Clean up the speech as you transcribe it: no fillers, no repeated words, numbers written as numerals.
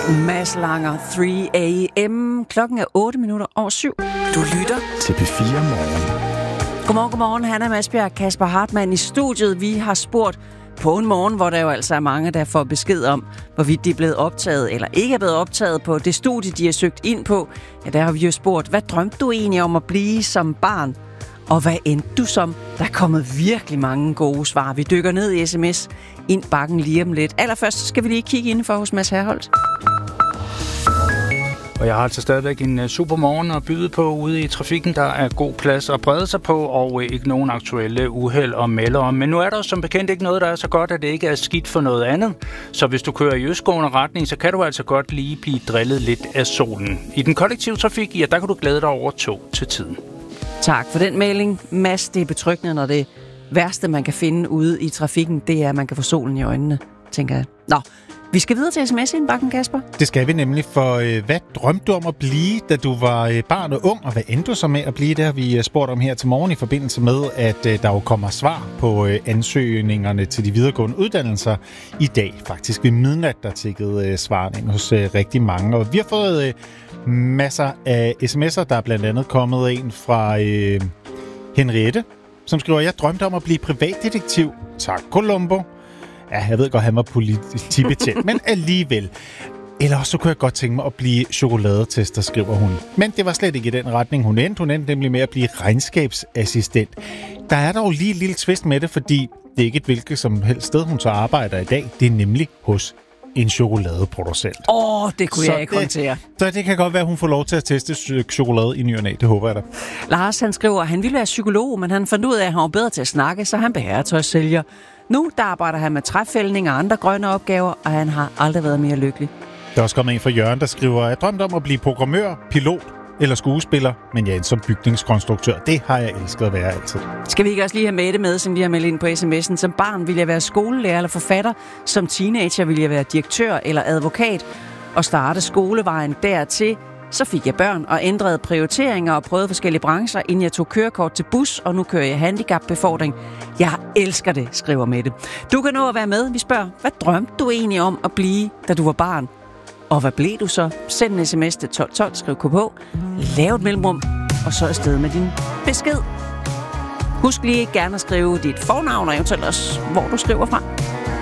Mads Langer, 3 a.m. Klokken er 7:08. Du lytter til P4 Morgen. Godmorgen. Han er Mads Bjerg, Kasper Hartmann i studiet. Vi har spurgt på en morgen, hvor der jo altså er mange, der får besked om, hvorvidt de er blevet optaget eller ikke er blevet optaget på det studie, de har søgt ind på. Ja, der har vi jo spurgt, hvad drømte du egentlig om at blive som barn? Og hvad endte du som? Der er kommet virkelig mange gode svar. Vi dykker ned i sms ind bakken lige om lidt. Allerførst skal vi lige kigge indenfor hos Mads Herholdt. Og jeg har altså stadigvæk en super morgen at byde på ude i trafikken. Der er god plads at brede sig på, og ikke nogen aktuelle uheld og melder om. Men nu er der som bekendt ikke noget, der er så godt, at det ikke er skidt for noget andet. Så hvis du kører i østgående retning, så kan du altså godt lige blive drillet lidt af solen. I den kollektive trafik, ja, der kan du glæde dig over tog til tiden. Tak for den melding, Mads. Det er betryggende, når det værste, man kan finde ude i trafikken, det er, at man kan få solen i øjnene, tænker jeg. Nå, vi skal videre til sms-indbakken, Kasper. Det skal vi nemlig, for hvad drømte du om at blive, da du var barn og ung, og hvad endte du så med at blive? Det har vi spurgt om her til morgen i forbindelse med, at der jo kommer svar på ansøgningerne til de videregående uddannelser i dag. Faktisk ved midnat, der tikkede svaren ind hos rigtig mange. Og vi har fået masser af sms'er. Der er blandt andet kommet en fra Henriette, som skriver, jeg drømte om at blive privatdetektiv. Tak, Columbo. Ja, jeg ved godt, han var politibetjent, men alligevel. Eller også så kunne jeg godt tænke mig at blive chokoladetester, skriver hun. Men det var slet ikke i den retning, hun endte. Hun endte nemlig med at blive regnskabsassistent. Der er dog lige et lille twist med det, fordi det er ikke et hvilket som helst sted, hun så arbejder i dag. Det er nemlig hos en chokoladeproducent. Det kunne jeg ikke håndtere. Så det kan godt være, at hun får lov til at teste chokolade i ny og næ. Det håber jeg da. Lars, han skriver, at han ville være psykolog, men han fandt ud af, at han var bedre til at snakke, så han blev herretøjssælger. Nu der arbejder han med træfældning og andre grønne opgaver, og han har aldrig været mere lykkelig. Der er også kommet en fra Jørgen, der skriver, jeg drømte om at blive programmør, pilot eller skuespiller, men jeg er som bygningskonstruktør. Det har jeg elsket at være altid. Skal vi ikke også lige have Mette med, som vi har meldt ind på sms'en? Som barn ville jeg være skolelærer eller forfatter. Som teenager ville jeg være direktør eller advokat. Og starte skolevejen dertil. Så fik jeg børn og ændrede prioriteringer og prøvede forskellige brancher, inden jeg tog kørekort til bus, og nu kører jeg handicapbefordring. Jeg elsker det, skriver Mette. Du kan nå at være med. Vi spørger, hvad drømte du egentlig om at blive, da du var barn? Og hvad blev du så? Send en sms til 1212, skriv KP, lav et mellemrum, og så afsted med din besked. Husk lige gerne at skrive dit fornavn, og eventuelt også, hvor du skriver fra.